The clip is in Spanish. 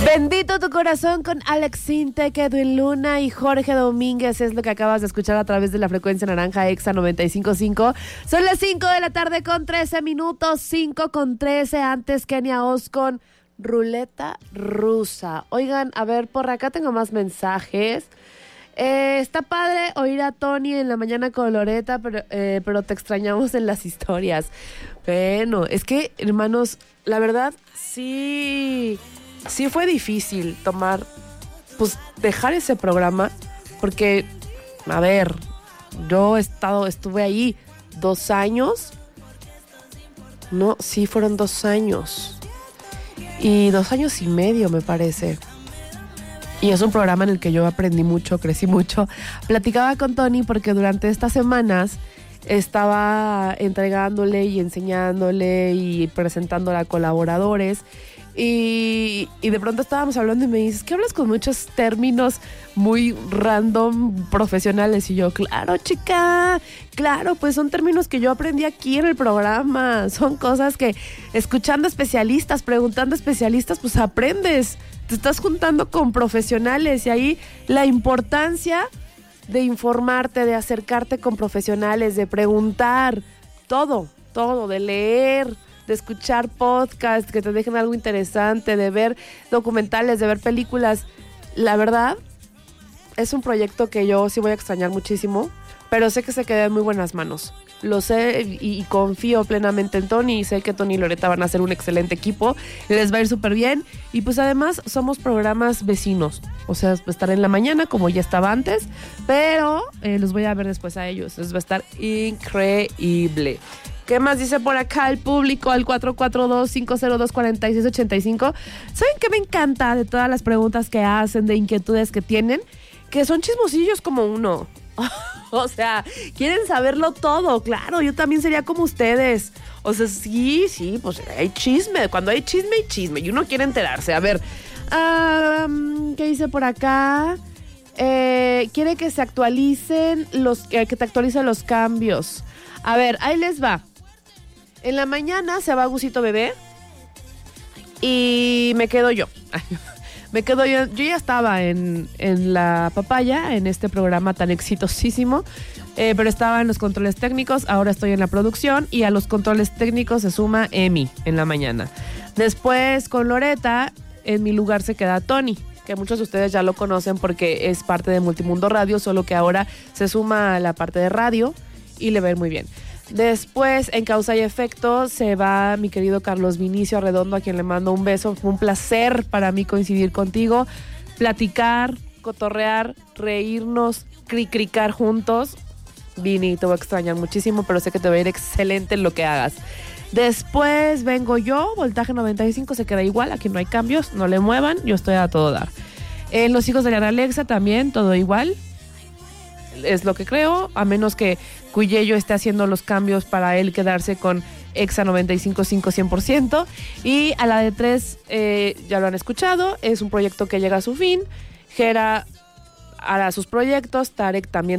Bendito tu corazón con Alex Sintek, Edwin Luna y Jorge Domínguez es lo que acabas de escuchar a través de la frecuencia naranja Exa 95.5. Son las 5 de la tarde con 13 minutos, 5 con 13 antes Kenia Oz con Ruleta Rusa. Oigan, a ver, por acá tengo más mensajes. Está padre oír a Tony en la mañana con Loreta, pero te extrañamos en las historias. Bueno, es que, hermanos, la verdad, sí fue difícil dejar ese programa, porque, a ver, yo estuve ahí 2 años. No, sí, fueron 2 años. Y 2 años y medio, me parece. Y es un programa en el que yo aprendí mucho, crecí mucho. Platicaba con Tony porque durante estas semanas estaba entregándole y enseñándole y presentándole a colaboradores. Y de pronto estábamos hablando y me dices, ¿qué hablas con muchos términos muy random profesionales? Y yo, claro, chica, claro, pues son términos que yo aprendí aquí en el programa. Son cosas que escuchando especialistas, preguntando especialistas, pues aprendes. Te estás juntando con profesionales y ahí la importancia de informarte, de acercarte con profesionales, de preguntar, todo, de leer, de escuchar podcasts que te dejen algo interesante, de ver documentales, de ver películas. La verdad, es un proyecto que yo sí voy a extrañar muchísimo, pero sé que se queda en muy buenas manos. Lo sé y confío plenamente en Tony y sé que Tony y Loreta van a ser un excelente equipo, les va a ir súper bien y pues además somos programas vecinos, o sea, estar en la mañana como ya estaba antes, pero los voy a ver después a ellos, les va a estar increíble. ¿Qué más dice por acá el público al 442-502-4685? ¿Saben qué me encanta de todas las preguntas que hacen, de inquietudes que tienen? Que son chismosillos como uno. O sea, quieren saberlo todo, claro, yo también sería como ustedes. O sea, sí, pues hay chisme, cuando hay chisme y uno quiere enterarse. A ver, ¿qué dice por acá? Quiere que se actualicen que te actualicen los cambios. A ver, ahí les va. En la mañana se va Gusito Bebé y me quedo yo. Yo ya estaba en La Papaya, en este programa tan exitosísimo, pero estaba en los controles técnicos, ahora estoy en la producción y a los controles técnicos se suma Emi en la mañana. Después con Loreta, en mi lugar se queda Tony, que muchos de ustedes ya lo conocen porque es parte de Multimundo Radio, solo que ahora se suma a la parte de radio y le va a ir muy bien. Después, en Causa y Efecto, se va mi querido Carlos Vinicio Arredondo, a quien le mando un beso. Fue un placer para mí coincidir contigo, platicar, cotorrear, reírnos, cricar juntos. Vini, te voy a extrañar muchísimo, pero sé que te va a ir excelente en lo que hagas. Después vengo yo, Voltaje 95 se queda igual, aquí no hay cambios, no le muevan, yo estoy a todo dar. En Los Hijos de la Alexa también, todo igual. Es lo que creo, a menos que Cuyello esté haciendo los cambios para él quedarse con Exa 95.5 100%. Y a la de 3, ya lo han escuchado, es un proyecto que llega a su fin. Jera hará sus proyectos, Tarek también